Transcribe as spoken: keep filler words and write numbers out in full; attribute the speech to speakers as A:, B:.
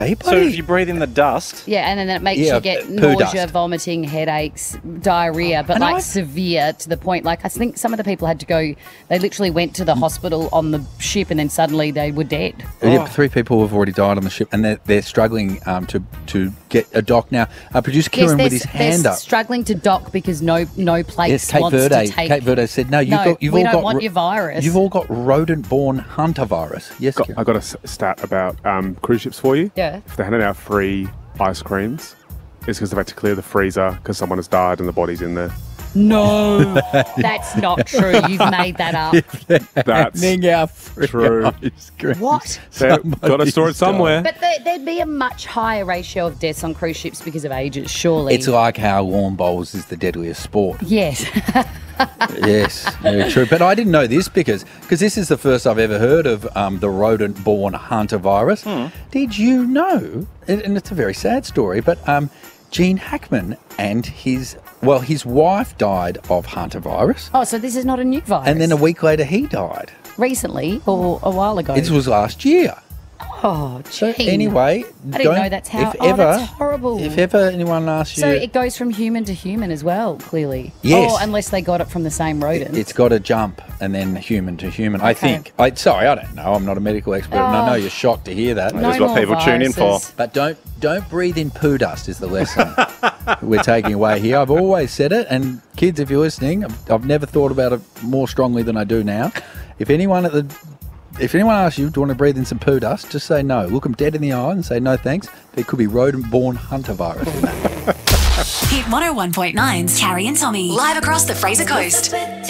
A: Hey,
B: So if you breathe in the dust,
C: Yeah, and then it makes
A: Yeah,
C: you get
A: poo
C: nausea,
A: dust.
C: vomiting, headaches, diarrhea, but
A: And
C: like
A: I've-
C: severe to the point. Like I think some of the people had to go. They literally went to the hospital on the ship, and then suddenly they were dead.
A: Yeah, three people have already died on the ship, and they're, they're struggling um, to to get a dock now. Uh, producer Kieran
C: they're,
A: with his hand
C: they're
A: up.
C: struggling to dock because no no place
A: Yes, Cape
C: wants
A: Verde.
C: to take.
A: Cape Verde said, "No, you've
C: No,
A: got you've
C: we
A: all
C: don't
A: got
C: want
A: ro-
C: your virus.
A: You've all got rodent-borne hunter virus." Yes,
D: Got,
A: Kieran.
D: I got a s- stat about um, cruise ships for you.
C: Yeah.
D: If they're handing out free ice creams, it's because they've had to clear the freezer because someone has died and the body's in there.
C: No, that's not true. You've made that up.
D: That's
A: Handing out free
D: true.
A: ice cream.
C: What?
D: they've got to
A: Somebody's
D: store it somewhere.
C: But there, there'd be a much higher ratio of deaths on cruise ships because of ages, surely.
A: It's like how lawn bowls is the deadliest sport.
C: yes.
A: Yes, very true. But I didn't know this because because this is the first I've ever heard of um, the rodent-borne hunter virus. Did you know? And, and it's a very sad story, but um, Gene Hackman and his well, his wife died of hunter virus,
C: Oh, so this is not a new virus.
A: and then a week later he died.
C: recently or a while ago.
A: This was last year.
C: oh,
A: So
C: gee.
A: anyway,
C: I didn't
A: don't-
C: know that's how.
A: If
C: oh,
A: ever,
C: that's horrible.
A: If ever anyone asks you,
C: so it goes from human to human as well, clearly.
A: Yes.
C: Or unless they got it from the same rodent.
A: it's got to jump and then human to human. I
C: Okay.
A: think. I sorry, I don't know. I'm not a medical expert, and I know
C: Oh.
A: you're shocked to hear that.
C: no
B: That's what
C: more
B: people tune in for.
C: viruses.
A: But don't don't breathe in poo dust is the lesson we're taking away here. I've always said it, and kids, if you're listening, I've, I've never thought about it more strongly than I do now. If anyone at the if anyone asks you, do you want to breathe in some poo dust, just say no. Look them dead in the eye and say no thanks. There could be rodent-borne hunter virus in that.
E: Hit one oh one point nine's Carrie and Tommy. Live across the Fraser Coast.